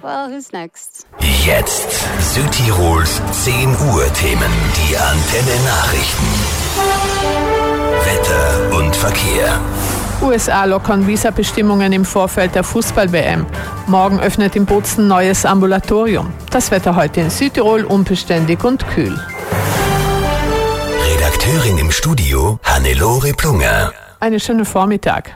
Well, who's next? Jetzt Südtirols 10 Uhr Themen. Die Antenne Nachrichten. Wetter und Verkehr. USA lockern Visabestimmungen im Vorfeld der Fußball-WM. Morgen öffnet in Bozen neues Ambulatorium. Das Wetter heute in Südtirol unbeständig und kühl. Redakteurin im Studio Hannelore Plunger. Einen schönen Vormittag.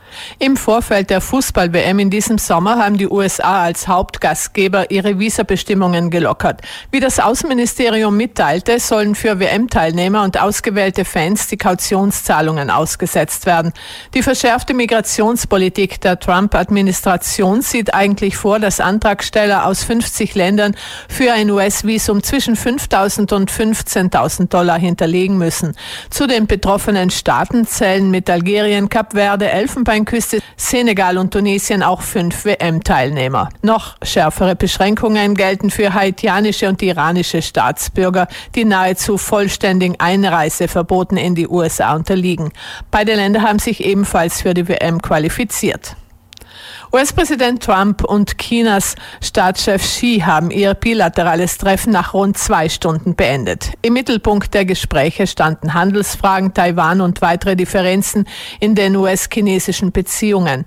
Im Vorfeld der Fußball-WM in diesem Sommer haben die USA als Hauptgastgeber ihre Visabestimmungen gelockert. Wie das Außenministerium mitteilte, sollen für WM-Teilnehmer und ausgewählte Fans die Kautionszahlungen ausgesetzt werden. Die verschärfte Migrationspolitik der Trump-Administration sieht eigentlich vor, dass Antragsteller aus 50 Ländern für ein US-Visum zwischen $5.000 und $15.000 hinterlegen müssen. Zu den betroffenen Staaten zählen mit Algerien, Kap Verde, Elfenbeinküste, Senegal und Tunesien auch 5 WM-Teilnehmer. Noch schärfere Beschränkungen gelten für haitianische und iranische Staatsbürger, die nahezu vollständigen Einreiseverboten in die USA unterliegen. Beide Länder haben sich ebenfalls für die WM qualifiziert. US-Präsident Trump und Chinas Staatschef Xi haben ihr bilaterales Treffen nach rund 2 Stunden beendet. Im Mittelpunkt der Gespräche standen Handelsfragen, Taiwan und weitere Differenzen in den US-chinesischen Beziehungen.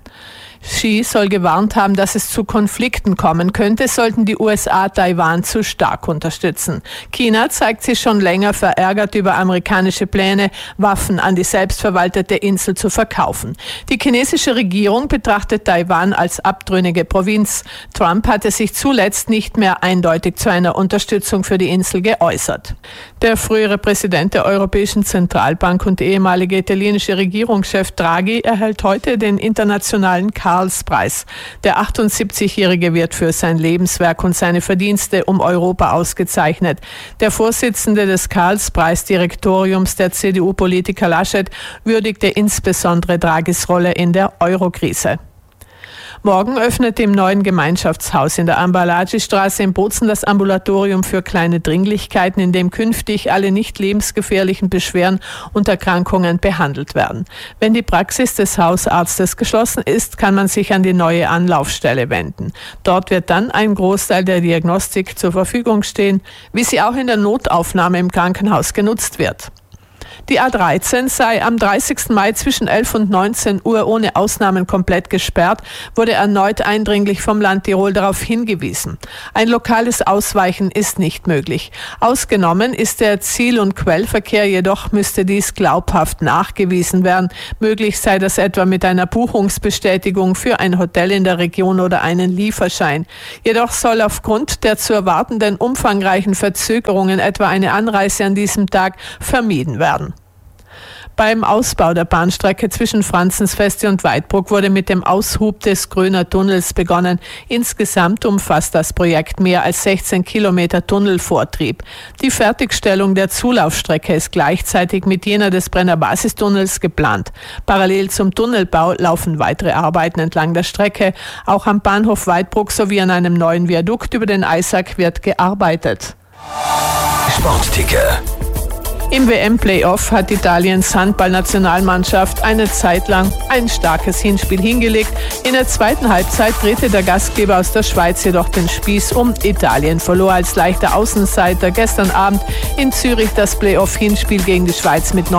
Xi soll gewarnt haben, dass es zu Konflikten kommen könnte, sollten die USA Taiwan zu stark unterstützen. China zeigt sich schon länger verärgert über amerikanische Pläne, Waffen an die selbstverwaltete Insel zu verkaufen. Die chinesische Regierung betrachtet Taiwan als abtrünnige Provinz. Trump hatte sich zuletzt nicht mehr eindeutig zu einer Unterstützung für die Insel geäußert. Der frühere Präsident der Europäischen Zentralbank und ehemalige italienische Regierungschef Draghi erhält heute den internationalen Karlspreis. Der 78-Jährige wird für sein Lebenswerk und seine Verdienste um Europa ausgezeichnet. Der Vorsitzende des Karlspreis-Direktoriums, der CDU-Politiker Laschet, würdigte insbesondere Draghis Rolle in der Eurokrise. Morgen öffnet im neuen Gemeinschaftshaus in der Ambalaji-Straße in Bozen das Ambulatorium für kleine Dringlichkeiten, in dem künftig alle nicht lebensgefährlichen Beschwerden und Erkrankungen behandelt werden. Wenn die Praxis des Hausarztes geschlossen ist, kann man sich an die neue Anlaufstelle wenden. Dort wird dann ein Großteil der Diagnostik zur Verfügung stehen, wie sie auch in der Notaufnahme im Krankenhaus genutzt wird. Die A13 sei am 30. Mai zwischen 11 und 19 Uhr ohne Ausnahmen komplett gesperrt, wurde erneut eindringlich vom Land Tirol darauf hingewiesen. Ein lokales Ausweichen ist nicht möglich. Ausgenommen ist der Ziel- und Quellverkehr, jedoch müsste dies glaubhaft nachgewiesen werden. Möglich sei das etwa mit einer Buchungsbestätigung für ein Hotel in der Region oder einen Lieferschein. Jedoch soll aufgrund der zu erwartenden umfangreichen Verzögerungen etwa eine Anreise an diesem Tag vermieden werden. Beim Ausbau der Bahnstrecke zwischen Franzensfeste und Weidbruck wurde mit dem Aushub des Gröner Tunnels begonnen. Insgesamt umfasst das Projekt mehr als 16 Kilometer Tunnelvortrieb. Die Fertigstellung der Zulaufstrecke ist gleichzeitig mit jener des Brenner Basistunnels geplant. Parallel zum Tunnelbau laufen weitere Arbeiten entlang der Strecke. Auch am Bahnhof Weidbruck sowie an einem neuen Viadukt über den Eisack wird gearbeitet. Sportticker. Im WM-Playoff hat Italiens Handballnationalmannschaft eine Zeit lang ein starkes Hinspiel hingelegt. In der zweiten Halbzeit drehte der Gastgeber aus der Schweiz jedoch den Spieß um. Italien verlor als leichter Außenseiter gestern Abend in Zürich das Playoff-Hinspiel gegen die Schweiz mit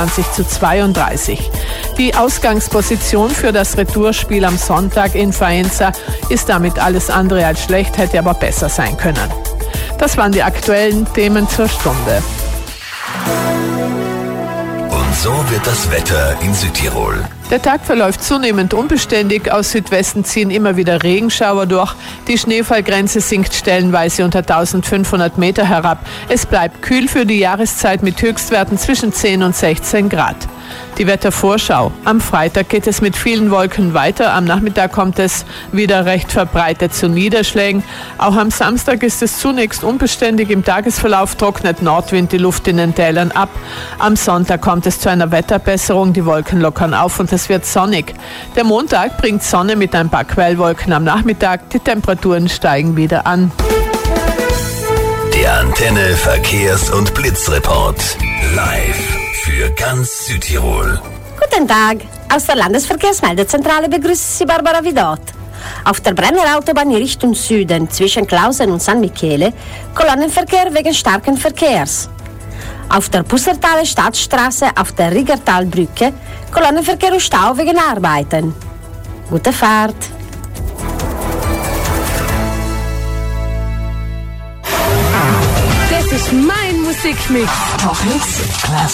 29:32. Die Ausgangsposition für das Retourspiel am Sonntag in Faenza ist damit alles andere als schlecht, hätte aber besser sein können. Das waren die aktuellen Themen zur Stunde. Und so wird das Wetter in Südtirol. Der Tag verläuft zunehmend unbeständig. Aus Südwesten ziehen immer wieder Regenschauer durch. Die Schneefallgrenze sinkt stellenweise unter 1500 Meter herab. Es bleibt kühl für die Jahreszeit mit Höchstwerten zwischen 10 und 16 Grad. Die Wettervorschau. Am Freitag geht es mit vielen Wolken weiter. Am Nachmittag kommt es wieder recht verbreitet zu Niederschlägen. Auch am Samstag ist es zunächst unbeständig. Im Tagesverlauf trocknet Nordwind die Luft in den Tälern ab. Am Sonntag kommt es zu einer Wetterbesserung. Die Wolken lockern auf und es wird sonnig. Der Montag bringt Sonne mit ein paar Quellwolken am Nachmittag. Die Temperaturen steigen wieder an. Der Antenne Verkehrs- und Blitzreport. Live für ganz Südtirol. Guten Tag. Aus der Landesverkehrsmeldezentrale begrüßt Sie Barbara Vidot. Auf der Brenner Autobahn in Richtung Süden zwischen Klausen und San Michele Kolonnenverkehr wegen starken Verkehrs. Auf der Pussertaler Stadtstraße auf der Riggertalbrücke Kolonnenverkehr und Stau wegen Arbeiten. Gute Fahrt! Das ist mein Musikmix. Top Hits